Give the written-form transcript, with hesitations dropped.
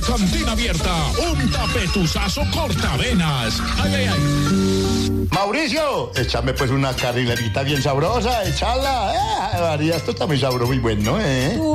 Cantina abierta, un tapetuzazo cortavenas. Ay, ay, ay. Mauricio, échame pues una carrilerita bien sabrosa, échala. María, esto está muy sabroso, muy bueno,